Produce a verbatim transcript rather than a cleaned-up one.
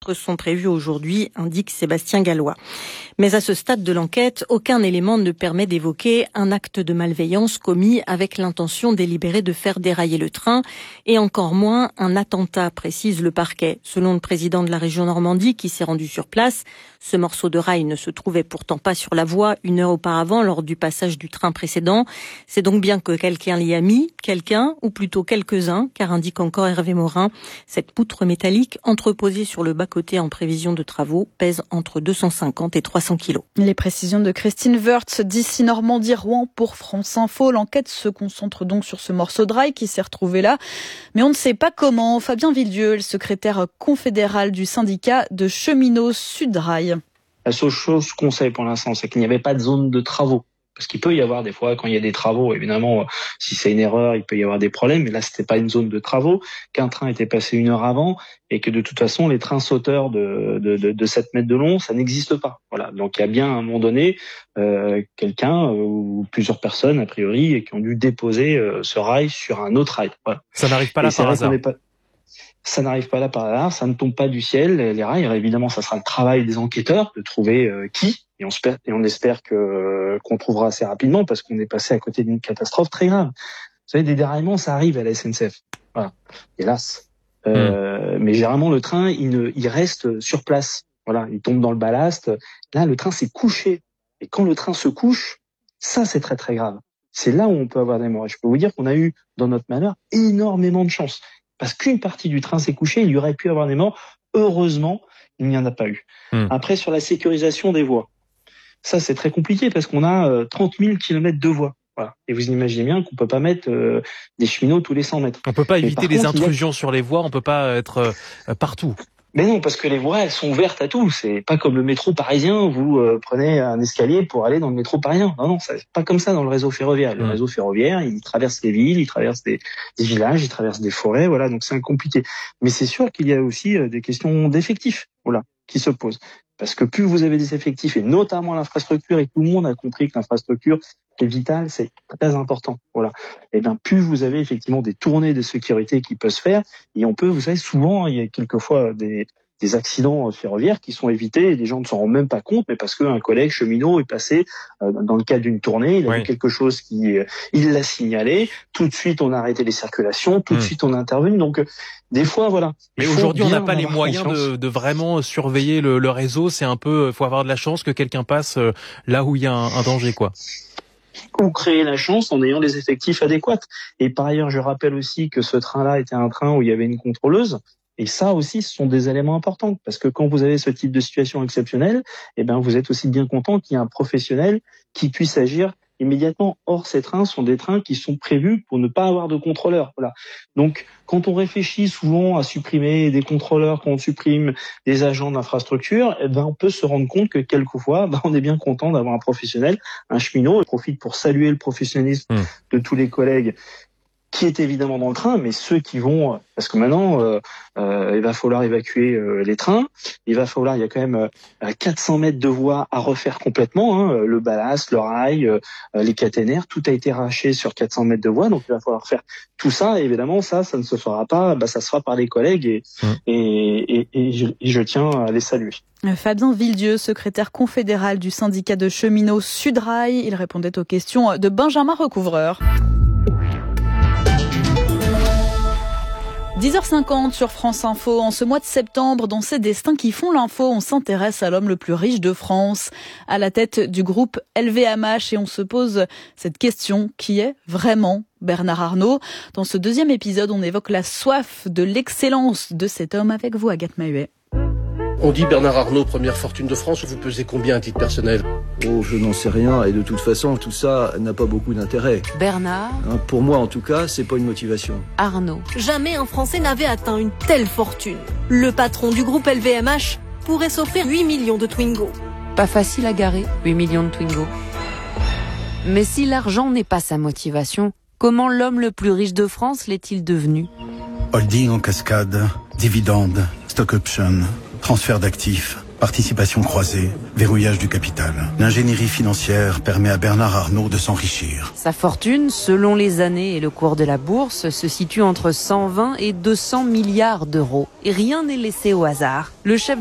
D'autres sont prévus aujourd'hui, indique Sébastien Gallois. Mais à ce stade de l'enquête, aucun élément ne permet d'évoquer un acte de malveillance commis avec l'intention délibérée de faire dérailler le train et encore moins un attentat, précise le parquet. Selon le président de la région Normandie qui s'est rendu sur place, ce morceau de rail ne se trouvait pourtant pas sur la voie une heure auparavant lors du passage du train précédent. C'est donc bien que quelqu'un l'y a mis, quelqu'un, ou plutôt quelques-uns, car indique encore Hervé Morin, cette poutre métallique entreposée sur le bas-côté en prévision de travaux pèse entre deux cent cinquante et trois cents kilos. Les précisions de Christine Wörth d'ici Normandie-Rouen pour France Info. L'enquête se concentre donc sur ce morceau de rail qui s'est retrouvé là. Mais on ne sait pas comment. Fabien Villedieu, le secrétaire confédéral du syndicat de cheminots Sudrail. La seule chose qu'on sait pour l'instant, c'est qu'il n'y avait pas de zone de travaux. Parce qu'il peut y avoir des fois, quand il y a des travaux, évidemment, si c'est une erreur, il peut y avoir des problèmes. Mais là, c'était pas une zone de travaux, qu'un train était passé une heure avant et que de toute façon, les trains sauteurs de, de, de, de sept mètres de long, ça n'existe pas. Voilà. Donc, il y a bien à un moment donné euh, quelqu'un euh, ou plusieurs personnes, a priori, et qui ont dû déposer euh, ce rail sur un autre rail. Voilà. Ça n'arrive pas là par hasard. Pas... Ça n'arrive pas là par hasard, ça ne tombe pas du ciel. Les rails, évidemment, ça sera le travail des enquêteurs de trouver euh, qui. Et on, espère, et on espère que qu'on trouvera assez rapidement parce qu'on est passé à côté d'une catastrophe très grave. Vous savez, des déraillements, ça arrive à la S N C F. Voilà, hélas. Euh, mmh. Mais généralement, le train, il, ne, il reste sur place. Voilà, il tombe dans le ballast. Là, le train s'est couché. Et quand le train se couche, ça, c'est très très grave. C'est là où on peut avoir des morts. Et je peux vous dire qu'on a eu, dans notre malheur, énormément de chance. Parce qu'une partie du train s'est couchée, il y aurait pu avoir des morts. Heureusement, il n'y en a pas eu. Mmh. Après, sur la sécurisation des voies. Ça, c'est très compliqué parce qu'on a euh, trente mille kilomètres de voies. Voilà. Et vous imaginez bien qu'on peut pas mettre euh, des cheminots tous les cent mètres. On peut pas éviter les contre, intrusions a... sur les voies, on peut pas être euh, partout. Mais non, parce que les voies, elles sont ouvertes à tout. C'est pas comme le métro parisien, vous euh, prenez un escalier pour aller dans le métro parisien. Non, non, c'est pas comme ça dans le réseau ferroviaire. Le mmh. réseau ferroviaire, il traverse les villes, il traverse des, des villages, il traverse des forêts, voilà, donc c'est compliqué. Mais c'est sûr qu'il y a aussi euh, des questions d'effectifs, voilà, qui se posent. Parce que plus vous avez des effectifs, et notamment l'infrastructure, et tout le monde a compris que l'infrastructure est vitale, c'est très important. Voilà. Et bien, plus vous avez effectivement des tournées de sécurité qui peuvent se faire, et on peut, vous savez, souvent, il y a quelquefois des, des accidents ferroviaires qui sont évités, et les gens ne s'en rendent même pas compte, mais parce qu'un collègue cheminot est passé euh, dans le cadre d'une tournée, il a oui. vu quelque chose qui, euh, il l'a signalé, tout de suite on a arrêté les circulations, tout mmh. de suite on a intervenu, donc euh, des fois, voilà. Mais aujourd'hui, on n'a pas les moyens de, de vraiment surveiller le, le réseau. C'est un peu, faut avoir de la chance que quelqu'un passe là où il y a un, un danger, quoi. Ou créer la chance en ayant les effectifs adéquats. Et par ailleurs, je rappelle aussi que ce train-là était un train où il y avait une contrôleuse. Et ça aussi, ce sont des éléments importants. Parce que quand vous avez ce type de situation exceptionnelle, eh ben, vous êtes aussi bien content qu'il y ait un professionnel qui puisse agir immédiatement. Or, ces trains sont des trains qui sont prévus pour ne pas avoir de contrôleurs. Voilà. Donc, quand on réfléchit souvent à supprimer des contrôleurs, quand on supprime des agents d'infrastructure, eh ben, on peut se rendre compte que quelquefois, ben, on est bien content d'avoir un professionnel, un cheminot. Je profite pour saluer le professionnalisme mmh. de tous les collègues qui est évidemment dans le train, mais ceux qui vont, parce que maintenant, euh, euh, il va falloir évacuer euh, les trains, il va falloir, il y a quand même euh, quatre cents mètres de voies à refaire complètement, hein, le ballast, le rail, euh, les caténaires, tout a été arraché sur quatre cents mètres de voies, donc il va falloir faire tout ça, et évidemment, ça, ça ne se fera pas, bah, ça se fera par les collègues, et, mmh. et, et, et, je, et je tiens à les saluer. Fabien Villedieu, secrétaire confédéral du syndicat de cheminots Sudrail, il répondait aux questions de Benjamin Recouvreur. dix heures cinquante sur France Info. En ce mois de septembre, dans ces destins qui font l'info, on s'intéresse à l'homme le plus riche de France, à la tête du groupe L V M H, et on se pose cette question: qui est vraiment Bernard Arnault? Dans ce deuxième épisode, on évoque la soif de l'excellence de cet homme avec vous, Agathe Mahuet. On dit Bernard Arnault, première fortune de France. Vous pesez combien à titre personnel? Oh, je n'en sais rien, et de toute façon, tout ça n'a pas beaucoup d'intérêt. Bernard hein, Pour moi, en tout cas, c'est pas une motivation. Arnault. Jamais un Français n'avait atteint une telle fortune. Le patron du groupe L V M H pourrait s'offrir huit millions de Twingo. Pas facile à garer, huit millions de Twingo. Mais si l'argent n'est pas sa motivation, comment l'homme le plus riche de France l'est-il devenu? Holding en cascade, dividendes, stock option, transfert d'actifs, participation croisée, verrouillage du capital. L'ingénierie financière permet à Bernard Arnault de s'enrichir. Sa fortune, selon les années et le cours de la bourse, se situe entre cent vingt et deux cents milliards d'euros. Et rien n'est laissé au hasard. Le chef